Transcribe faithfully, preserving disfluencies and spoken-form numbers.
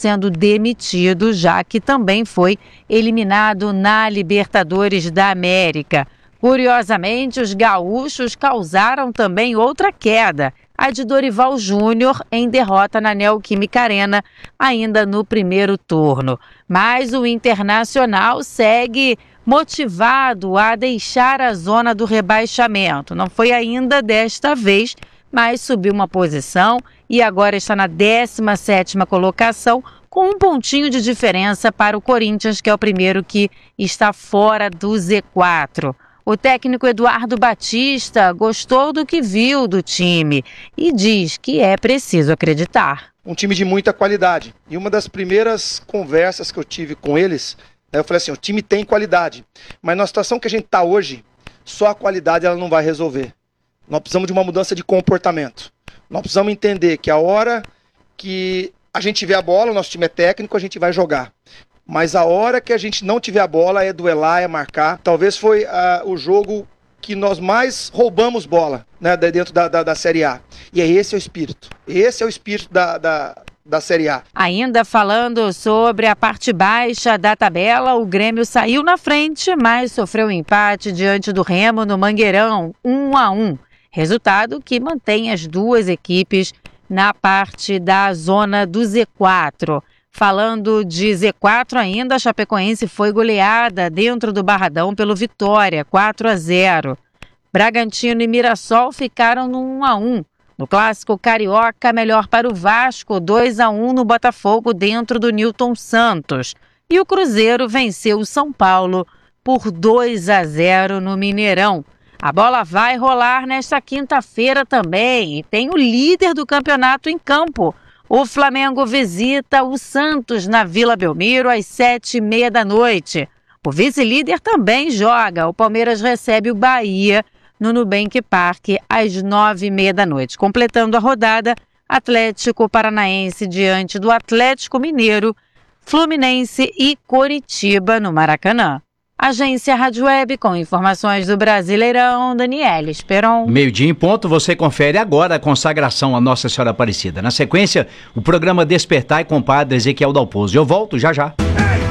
sendo demitido, já que também foi eliminado na Libertadores da América. Curiosamente, os gaúchos causaram também outra queda, a de Dorival Júnior em derrota na Neoquímica Arena, ainda no primeiro turno. Mas o Internacional segue motivado a deixar a zona do rebaixamento. Não foi ainda desta vez, mas subiu uma posição e agora está na décima sétima colocação, com um pontinho de diferença para o Corinthians, que é o primeiro que está fora do Z quatro. O técnico Eduardo Batista gostou do que viu do time e diz que é preciso acreditar. Um time de muita qualidade. E uma das primeiras conversas que eu tive com eles, né, eu falei assim, o time tem qualidade, mas na situação que a gente está hoje, só a qualidade ela não vai resolver. Nós precisamos de uma mudança de comportamento. Nós precisamos entender que a hora que a gente tiver a bola, o nosso time é técnico, a gente vai jogar. Mas a hora que a gente não tiver a bola é duelar, é marcar. Talvez foi uh, o jogo que nós mais roubamos bola, né, dentro da, da, da Série A. E é esse é o espírito. Esse é o espírito da, da, da Série A. Ainda falando sobre a parte baixa da tabela, o Grêmio saiu na frente, mas sofreu um empate diante do Remo no Mangueirão, um a um. Resultado que mantém as duas equipes na parte da zona do Z quatro. Falando de Z quatro ainda, a Chapecoense foi goleada dentro do Barradão pelo Vitória, quatro a zero. Bragantino e Mirassol ficaram no um a um. No Clássico Carioca, melhor para o Vasco, dois a um no Botafogo dentro do Newton Santos. E o Cruzeiro venceu o São Paulo por dois a zero no Mineirão. A bola vai rolar nesta quinta-feira também e tem o líder do campeonato em campo. O Flamengo visita o Santos na Vila Belmiro às sete e meia da noite. O vice-líder também joga. O Palmeiras recebe o Bahia no Nubank Park às nove e meia da noite. Completando a rodada, Atlético Paranaense diante do Atlético Mineiro, Fluminense e Coritiba no Maracanã. Agência Rádio Web com informações do Brasileirão, Daniela Esperon. Meio-dia em ponto, você confere agora a consagração à Nossa Senhora Aparecida. Na sequência, o programa Despertar com o padre Ezequiel Dalpozo. Eu volto já já.